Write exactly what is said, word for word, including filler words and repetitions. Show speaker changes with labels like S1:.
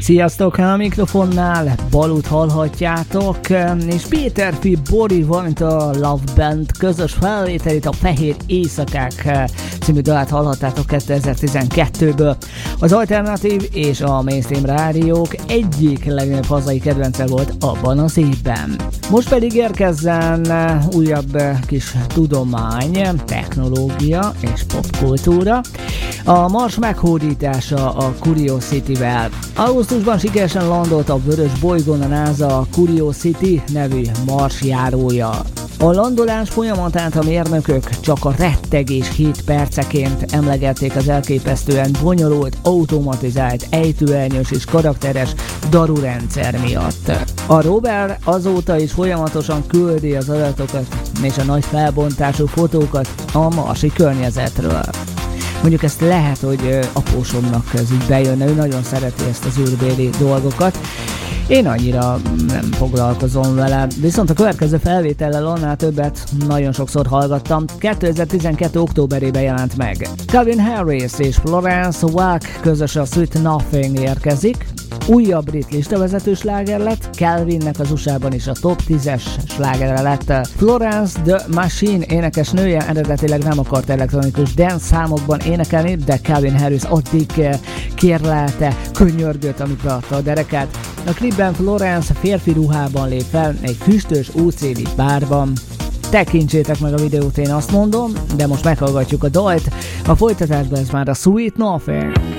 S1: Sziasztok, a mikrofonnál Balut hallhatjátok, és Péter Fi Bori, valamint a Love Band közös felvételét, a Fehér Éjszakák című dalát hallhattátok kétezer-tizenkettőből. Az alternatív és a mainstream rádiók egyik legnagyobb hazai kedvence volt abban az évben. Most pedig érkezzen újabb kis tudomány, technológia és popkultúra. A Mars meghódítása a Curiosity-vel. Augusztusban sikeresen landolt a vörös bolygón a NASA Curiosity nevű Mars járója. A landolás folyamatát a mérnökök csak a rettegés hét perceként emlegették az elképesztően bonyolult, automatizált, ejtőernyős és karakteres daru rendszer miatt. A rover azóta is folyamatosan küldi az adatokat és a nagy felbontású fotókat a marsi környezetről. Mondjuk ezt lehet, hogy apósomnak ez így bejönne, ő nagyon szereti ezt az űrbéli dolgokat. Én annyira nem foglalkozom vele, viszont a következő felvétellel annál többet nagyon sokszor hallgattam. kétezer-tizenkettő októberében jelent meg. Calvin Harris és Florence Welk közös a Sweet Nothing érkezik. Újabb brit listavezető sláger lett, Calvinnek az u es á-ban is a top tízes slágere lett. Florence the Machine énekesnője eredetileg nem akart elektronikus dance számokban énekelni, de Calvin Harris addig kérlelte, könyörgött, amikor beadta a derekát. A klipben Florence férfi ruhában lép fel egy füstös u cé vé bárban. Tekintsétek meg a videót, én azt mondom, de most meghallgatjuk a dalt. A folytatásban ez már a Sweet Nothing.